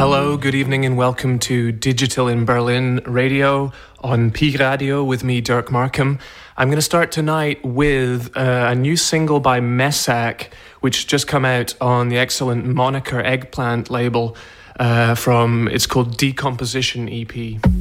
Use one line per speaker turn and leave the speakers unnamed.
Hello, good evening, and welcome to Digital in Berlin Radio on Pi Radio with me, Dirk Markham. I'm going to start tonight with a new single by Messac, which just come out on the excellent Moniker Eggplant label it's called Decomposition EP.